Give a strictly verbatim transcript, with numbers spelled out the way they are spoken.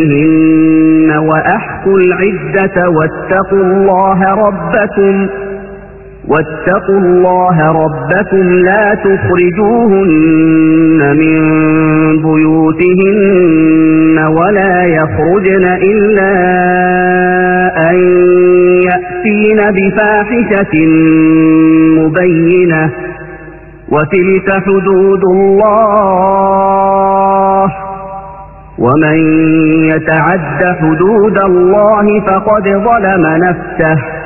إن وأحصوا العدة واتقوا الله ربكم واتقوا الله ربكم لا تخرجوهن من بيوتهن ولا يخرجن إلا أن يأتين بفاحشة مبينة وتلك حدود الله ومن يتعد حدود الله فقد ظلم نفسه